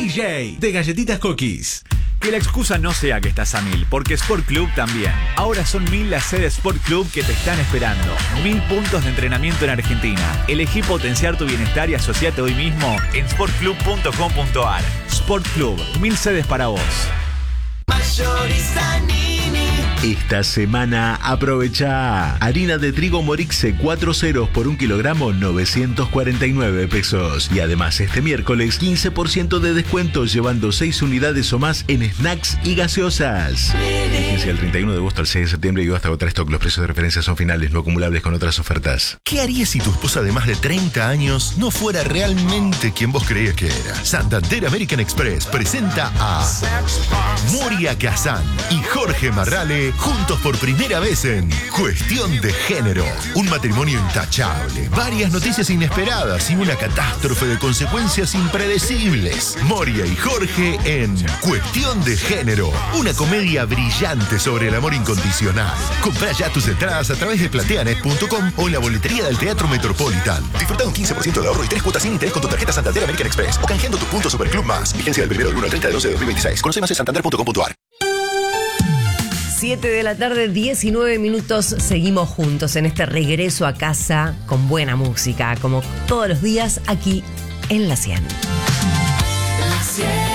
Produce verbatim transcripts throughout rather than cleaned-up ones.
J de Galletitas Cookies. Que la excusa no sea que estás a mil, porque Sport Club también. Ahora son mil las sedes Sport Club que te están esperando. Mil puntos de entrenamiento en Argentina. Elegí potenciar tu bienestar y asociate hoy mismo en sport club punto com punto a r. Sport Club, mil sedes para vos. Mayorista Nini. Esta semana aprovecha harina de trigo Morixe cuatro ceros por un kilogramo, novecientos cuarenta y nueve pesos. Y además este miércoles quince por ciento de descuento llevando seis unidades o más en snacks y gaseosas. Fíjense, el treinta y uno de agosto al seis de septiembre y hasta agotar stock. Los precios de referencia son finales, no acumulables con otras ofertas. ¿Qué harías si tu esposa de más de treinta años no fuera realmente quien vos creías que era? Santander American Express presenta a Moria Kazan y Jorge Marrale juntos por primera vez en Cuestión de Género. Un matrimonio intachable, varias noticias inesperadas y una catástrofe de consecuencias impredecibles. Moria y Jorge en Cuestión de Género, una comedia brillante sobre el amor incondicional. Comprá ya tus entradas a través de plateanet punto com o en la boletería del Teatro Metropolitan. Disfruta un quince por ciento de ahorro y tres cuotas sin interés con tu tarjeta Santander American Express o canjeando tu punto Superclub Más. Vigencia del primero del uno al treinta de doce de dos mil veintiséis. Conoce más en santander punto com punto a r. siete de la tarde, diecinueve minutos. Seguimos juntos en este regreso a casa con buena música, como todos los días aquí en La cien. La cien.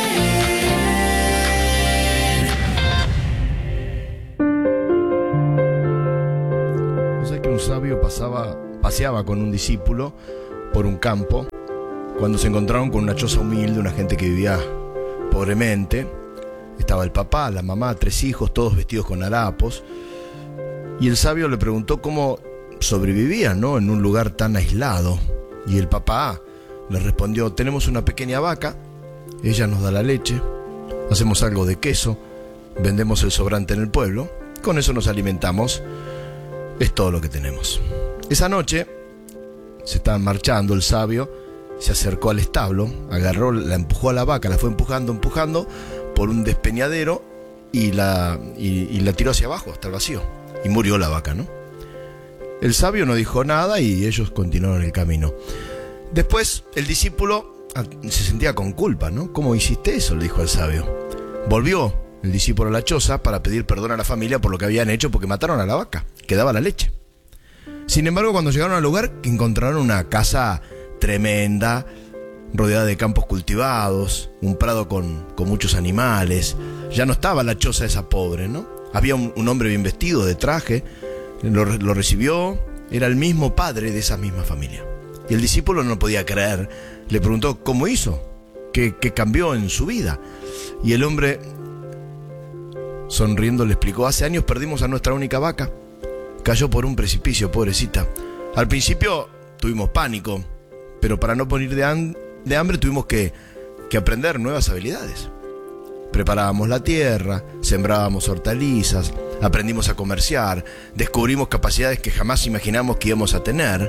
O sea que un sabio pasaba, paseaba con un discípulo por un campo cuando se encontraron con una choza humilde, una gente que vivía pobremente. Estaba el papá, la mamá, tres hijos, todos vestidos con harapos. Y el sabio le preguntó cómo sobrevivían, ¿no?, en un lugar tan aislado. Y el papá le respondió: tenemos una pequeña vaca, ella nos da la leche, hacemos algo de queso, vendemos el sobrante en el pueblo, con eso nos alimentamos, es todo lo que tenemos. Esa noche se estaban marchando, el sabio se acercó al establo, agarró, la empujó a la vaca, la fue empujando, empujando por un despeñadero y la, y, y la tiró hacia abajo hasta el vacío y murió la vaca, ¿no? El sabio no dijo nada y ellos continuaron el camino. Después el discípulo se sentía con culpa, ¿no? ¿Cómo hiciste eso?, le dijo al sabio. Volvió el discípulo a la choza para pedir perdón a la familia por lo que habían hecho, porque mataron a la vaca que daba la leche. Sin embargo, cuando llegaron al lugar, encontraron una casa tremenda, rodeada de campos cultivados, un prado con, con muchos animales. Ya no estaba la choza esa pobre, ¿no? Había un, un hombre bien vestido, de traje, lo, lo recibió, era el mismo padre de esa misma familia. Y el discípulo no podía creer, le preguntó cómo hizo, qué, qué cambió en su vida. Y el hombre, sonriendo, le explicó: hace años perdimos a nuestra única vaca, cayó por un precipicio, pobrecita. Al principio tuvimos pánico, pero para no morir de hambre, de hambre tuvimos que, que aprender nuevas habilidades. Preparábamos la tierra, sembrábamos hortalizas, aprendimos a comerciar, descubrimos capacidades que jamás imaginamos que íbamos a tener.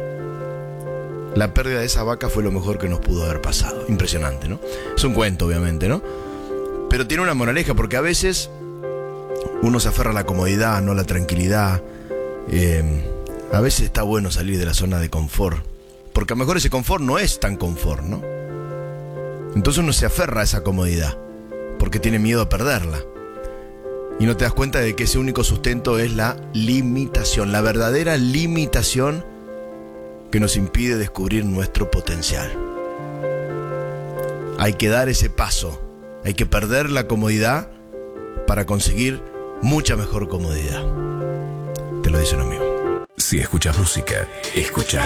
La pérdida de esa vaca fue lo mejor que nos pudo haber pasado. Impresionante, ¿no? Es un cuento, obviamente, ¿no? Pero tiene una moraleja, porque a veces uno se aferra a la comodidad, no a la tranquilidad. Eh, a veces está bueno salir de la zona de confort, porque a lo mejor ese confort no es tan confort, ¿no? Entonces uno se aferra a esa comodidad porque tiene miedo a perderla. Y no te das cuenta de que ese único sustento es la limitación, la verdadera limitación que nos impide descubrir nuestro potencial. Hay que dar ese paso, hay que perder la comodidad para conseguir mucha mejor comodidad. Te lo dice un amigo. Si escuchas música, escuchas